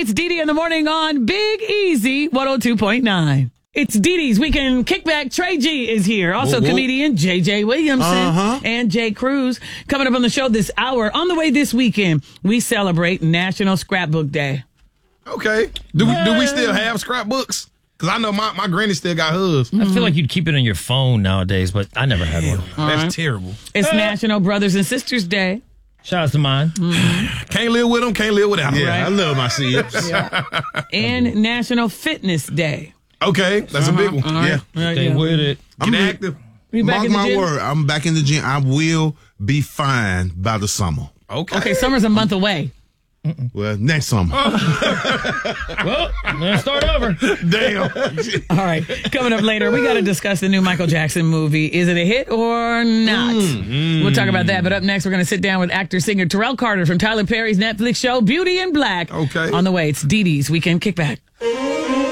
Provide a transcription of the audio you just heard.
It's Dee Dee in the morning on Big Easy 102.9. It's Dee Dee's Weekend Kickback. Trey G is here. Also, comedian J.J. Williamson and Jay Cruz. Coming up on the show this hour. On the way this weekend, we celebrate National Scrapbook Day. Okay. Do we still have scrapbooks? Because I know my granny still got hers. I feel like you'd keep it on your phone nowadays, but I never had one. That's terrible. It's National Brothers and Sisters Day. Shout out to mine. Can't live with them, can't live without them. Yeah, Right. I love my CFs. And National Fitness Day. Okay, that's a big one. Yeah. Stay with it. Get active. You back Mark in the my gym? word, I'm back in the gym. I will be fine by the summer. Okay, summer's a month away. Well, next summer. Well, let's start over. Damn. All right, coming up later, we got to discuss the new Michael Jackson movie. Is it a hit or not? We'll talk about that. But up next, we're going to sit down with actor-singer Terrell Carter from Tyler Perry's Netflix show Beauty in Black. Okay. On the way, it's Dee Dee's Weekend Kickback.